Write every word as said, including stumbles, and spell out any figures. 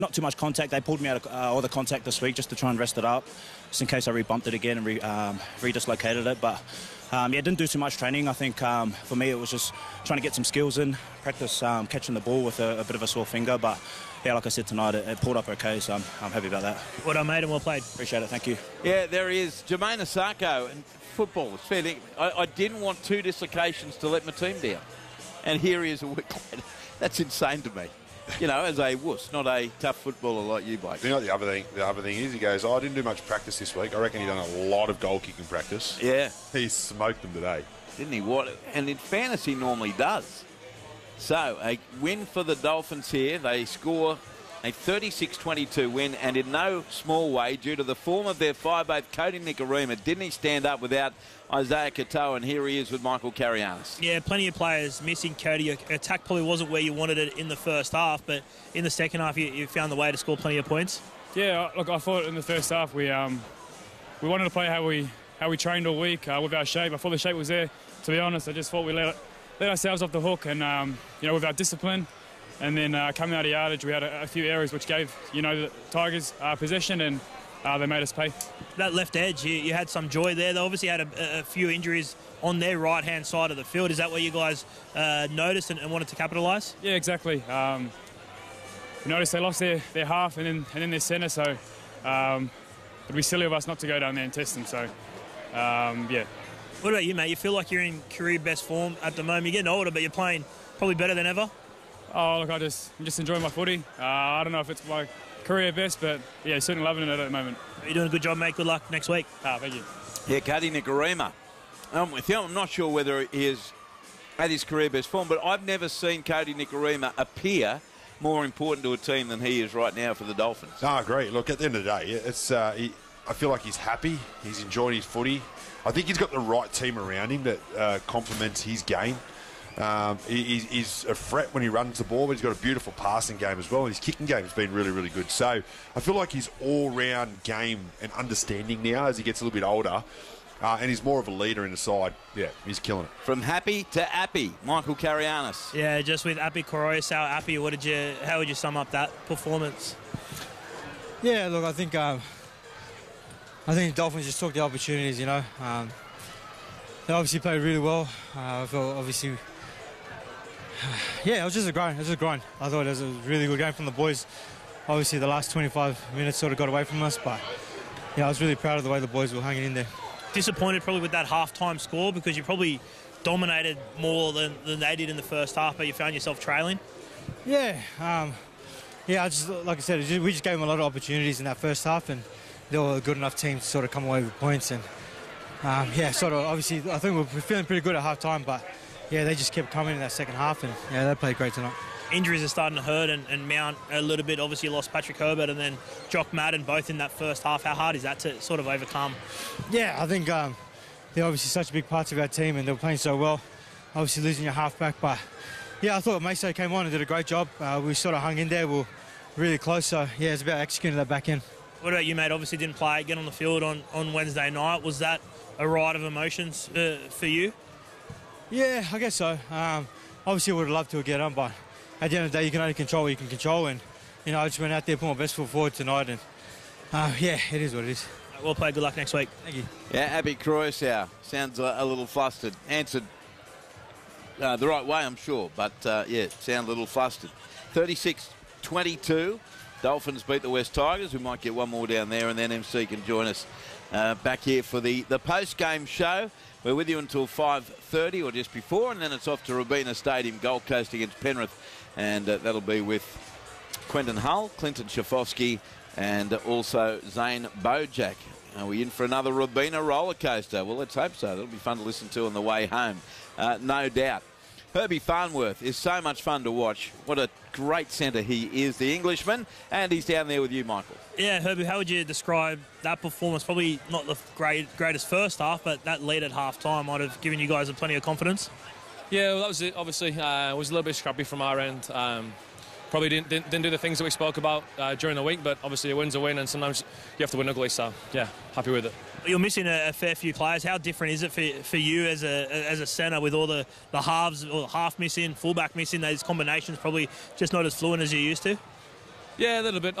Not too much contact. They pulled me out of uh, all the contact this week just to try and rest it up, just in case I re-bumped it again and re, um, re-dislocated it. But um, yeah, didn't do too much training. I think um, for me it was just trying to get some skills in, practice um, catching the ball with a, a bit of a sore finger. But yeah, like I said tonight, it, it pulled up okay, so I'm, I'm happy about that. Well done, mate, and well played. Appreciate it. Thank you. Yeah, there he is, Jermaine Asako. And football, it's fair. I, I didn't want two dislocations to let my team down, and here he is a week later. That's insane to me. You know, as a wuss, not a tough footballer like you, Blake. You know what the other thing, the other thing is? He goes, oh, I didn't do much practice this week. I reckon he done a lot of goal kicking practice. Yeah. He smoked them today. Didn't he? What? And in fairness, he normally does. So, a win for the Dolphins here. They score a thirty-six twenty-two win, and in no small way due to the form of their five-eighth Cody Nikorima. Didn't he stand up without Isaiah Katoa, and here he is with Michael Karianis. Yeah, plenty of players missing Cody. Your attack probably wasn't where you wanted it in the first half, but in the second half you, you found the way to score plenty of points. Yeah, look, I thought in the first half we um, we wanted to play how we how we trained all week uh, with our shape. I thought the shape was there. To be honest, I just thought we let let ourselves off the hook, and um, you know, with our discipline. And then uh, coming out of yardage, we had a, a few areas which gave, you know, the Tigers uh, possession, and uh, they made us pay. That left edge, you, you had some joy there. They obviously had a, a few injuries on their right-hand side of the field. Is that what you guys uh, noticed and, and wanted to capitalise? Yeah, exactly. Um, we noticed they lost their, their half and then, and then their centre, so um, it'd be silly of us not to go down there and test them. So, um, yeah. What about you, mate? You feel like you're in career best form at the moment. You're getting older, but you're playing probably better than ever. Oh, look, I just, I'm just enjoying my footy. Uh, I don't know if it's my career best, but yeah, certainly loving it at the moment. You're doing a good job, mate. Good luck next week. Ah, thank you. Yeah, Cody Nikorima. I'm with you. I'm not sure whether he is at his career best form, but I've never seen Cody Nikorima appear more important to a team than he is right now for the Dolphins. No, I agree. Look, at the end of the day, it's. Uh, he, I feel like he's happy. He's enjoying his footy. I think he's got the right team around him that uh, complements his game. Um, he, he's a threat when he runs the ball, but he's got a beautiful passing game as well, and his kicking game has been really, really good. So I feel like his all-round game and understanding now as he gets a little bit older, uh, and he's more of a leader in the side. Yeah, he's killing it. From happy to appy, Michael Karianis. Yeah, just with Api Koroisau, Api, what did you? How would you sum up that performance? Yeah, look, I think um, I think the Dolphins just took the opportunities. You know, um, they obviously played really well. Uh, I felt obviously. Yeah, it was just a grind. It was just a grind. I thought it was a really good game from the boys. Obviously, the last twenty-five minutes sort of got away from us, but yeah, I was really proud of the way the boys were hanging in there. Disappointed probably with that half-time score because you probably dominated more than, than they did in the first half, but you found yourself trailing. Yeah, um, yeah. I just like I said, we just gave them a lot of opportunities in that first half, and they were a good enough team to sort of come away with points. And um, yeah, sort of obviously, I think we're feeling pretty good at half-time, but. Yeah, they just kept coming in that second half, and yeah, they played great tonight. Injuries are starting to hurt and, and mount a little bit. Obviously, you lost Patrick Herbert and then Jock Madden both in that first half. How hard is that to sort of overcome? Yeah, I think um, they're obviously such big parts of our team, and they were playing so well. Obviously, losing your halfback, but yeah, I thought Meso came on and did a great job. Uh, we sort of hung in there. We were really close, so yeah, it's about executing that back end. What about you, mate? Obviously, didn't play, get on the field on, on Wednesday night. Was that a ride of emotions uh, for you? Yeah, I guess so. Um, obviously, I would have loved to get on, but at the end of the day, you can only control what you can control. And, you know, I just went out there, put my best foot forward tonight. And, uh, yeah, it is what it is. Well played. Good luck next week. Thank you. Yeah, Api Koroisau sounds a, a little flustered. Answered uh, the right way, I'm sure. But, uh, yeah, sound a little flustered. thirty-six twenty-two. Dolphins beat the West Tigers. We might get one more down there, and then M C can join us uh, back here for the, the post-game show. We're with you until five thirty or just before, and then it's off to Robina Stadium, Gold Coast against Penrith. And uh, that'll be with Quentin Hull, Clinton Schafowski, and also Zane Bojack. Are we in for another Robina roller coaster? Well, let's hope so. That'll be fun to listen to on the way home, uh, no doubt. Herbie Farnworth is so much fun to watch. What a great centre he is, the Englishman, and he's down there with you, Michael. Yeah, Herbie, how would you describe that performance? Probably not the great, greatest first half, but that lead at half-time might have given you guys plenty of confidence. Yeah, well, that was it. Obviously, uh, it was a little bit scrappy from our end. Um, probably didn't, didn't, didn't do the things that we spoke about uh, during the week, but obviously a win's a win, and sometimes you have to win ugly, so yeah, happy with it. You're missing a, a fair few players. How different is it for, for you as a as a centre with all the, the halves, or half missing, fullback missing, those combinations probably just not as fluent as you used to? Yeah, a little bit.